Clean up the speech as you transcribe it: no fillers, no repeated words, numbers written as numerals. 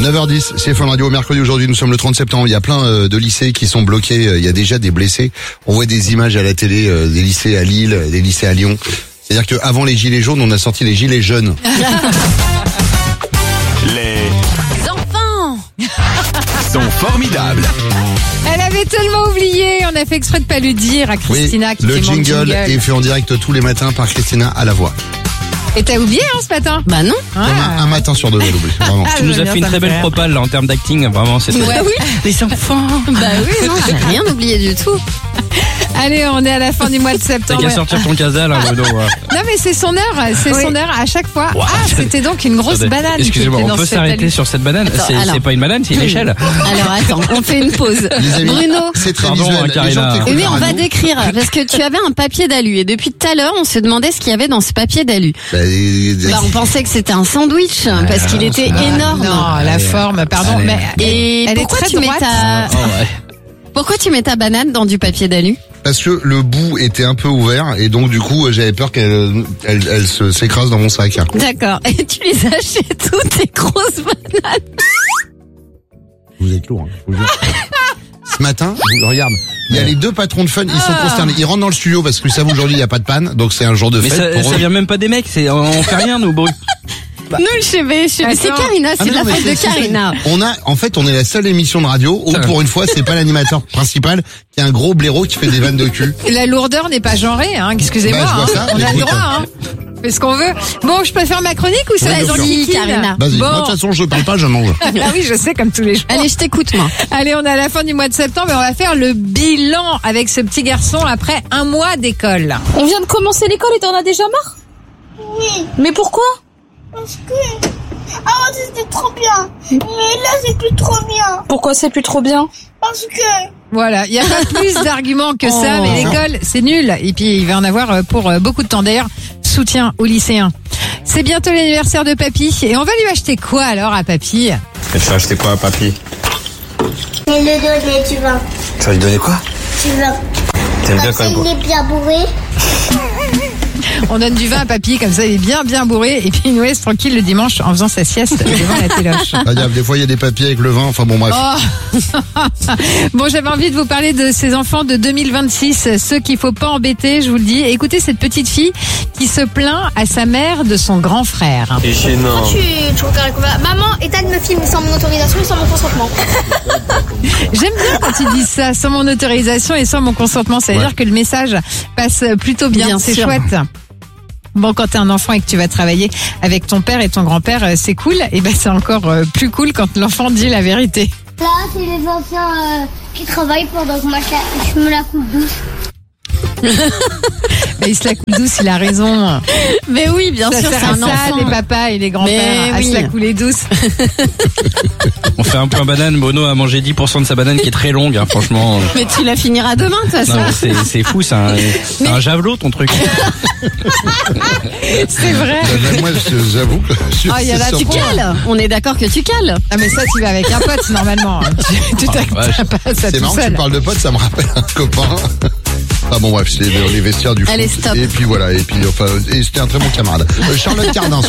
9h10, c'est Fun Radio. Mercredi, aujourd'hui, nous sommes le 30 septembre. Il y a plein de lycées qui sont bloqués. Il y a déjà des blessés. On voit des images à la télé, des lycées à Lille, des lycées à Lyon. C'est-à-dire qu'avant les gilets jaunes, on a sorti les gilets jeunes. Les enfants sont formidables. Elle avait tellement oublié, on a fait exprès de pas le dire à Christina Oui, qui le fait mon jingle est fait en direct tous les matins par Christina à la voix. Et t'as oublié ce matin? Bah non. Un matin sur deux, elle oublie. Vraiment. Tu nous as fait une très belle propale là, en termes d'acting, vraiment, c'était... Ouais, oui. Les enfants. Bah oui, non, j'ai rien oublié du tout. Allez, on est à la fin du mois de T'as septembre. qu'à sortir ton casal, hein, Bruno. Non mais c'est son heure, son heure à chaque fois. Wow. Ah, c'était donc une grosse Attendez, banane. Excusez-moi, qui était on dans peut cette s'arrêter allée. sur cette banane? Attends, C'est alors. pas une banane, c'est une échelle. Alors attends, on fait une pause. Les amis, Bruno. c'est très Pardon, visuel. Karina. Les gens qui écoutent Oui, la on va radio, décrire, parce que tu avais un papier d'alu, et depuis tout à l'heure, on se demandait ce qu'il y avait dans ce papier d'alu. On pensait que c'était un sandwich, parce qu'il était énorme. Non, la forme, pardon. Allez. Mais Et elle est pourquoi très tu mets droite. Pourquoi tu mets ta banane dans du papier d'alu? Parce que le bout était un peu ouvert et donc du coup j'avais peur qu'elle s'écrase dans mon sac. D'accord. Et tu les achètes toutes tes grosses bananes. Vous êtes lourd, je vous jure. Ce matin, regarde, il y a les deux patrons de Fun, ils sont consternés. Ils rentrent dans le studio parce que vous savez aujourd'hui il n'y a pas de panne, donc c'est un jour de Mais fête. ça vient même pas des mecs, on fait rien, nous, Bruno. Nous, je sais, c'est Attends. Karina, c'est de la faute de Karina. On est la seule émission de radio où pour une fois c'est pas l'animateur principal qui est un gros blaireau qui fait des vannes de cul. La lourdeur n'est pas genrée, excusez-moi. Bah, je vois ça, On a le écoute. droit, On fait ce qu'on veut. Bon, je peux faire ma chronique ou c'est Oui, la bien sûr. chronique, Karina. Vas-y, Bon. moi de toute façon je parle pas, je mange. Ah oui, je sais, comme tous les jours. Allez, je t'écoute, moi. Allez, on est à la fin du mois de septembre et on va faire le bilan avec ce petit garçon après un mois d'école. On vient de commencer l'école et t'en as déjà marre? Oui, Mais pourquoi? parce que avant c'était trop bien, mais là c'est plus trop bien. Pourquoi c'est plus trop bien? Parce que Voilà, il n'y a pas plus d'arguments que ça, mais l'école, c'est nul. Et puis, il va en avoir pour beaucoup de temps. D'ailleurs, soutien aux lycéens. C'est bientôt l'anniversaire de Papy. Et on va lui acheter quoi alors à Papy? Et tu vas acheter quoi à papy? mais le donner, tu vas, Tu vas lui donner quoi? tu vas. T'aimes bien quand Comme même ça, il est bien bourré. On donne du vin à Papy, comme ça il est bien bourré. Et puis il nous laisse tranquille le dimanche en faisant sa sieste devant la téloche. Regarde, des fois il y a des papiers avec le vin, enfin bon bref. Bon, j'avais envie de vous parler de ces enfants de 2026, ceux qu'il faut pas embêter, je vous le dis. Écoutez cette petite fille qui se plaint à sa mère de son grand frère. C'est gênant. Tu regardes la conversation. Maman, Ethan me filme sans mon autorisation et sans mon consentement. J'aime bien quand ils disent ça, sans mon autorisation et sans mon consentement. Ça veut dire que le message passe plutôt bien. Bien C'est sûr. chouette. Bon, quand t'es un enfant et que tu vas travailler avec ton père et ton grand-père, c'est cool. Et ben, c'est encore plus cool quand l'enfant dit la vérité. Là, c'est les anciens qui travaillent pendant que moi je me la coupe douce. Ben, il se la coule douce, il a raison. Mais oui, bien Ça sûr, sert c'est à un ça, enfant. les papas et les grands-pères, Mais à oui. se la couler douce. On fait un point banane, Bruno a mangé 10% de sa banane qui est très longue, franchement. Mais tu la finiras demain, de toute façon. Non, mais c'est fou, c'est un javelot ton truc. C'est vrai. Moi j'avoue que Ah, il y en a, c'est Tu surprenant. cales. On est d'accord que tu cales. Ah, mais ça, tu vas avec un pote, normalement. Tu t'actes vache. pas ça C'est tout marrant que tu seul. parles de potes, ça me rappelle un copain. Ah bon bref, c'est les vestiaires du foot. Allez, stop. Et puis voilà, et puis enfin, et c'était un très bon camarade. Charlotte Cardin.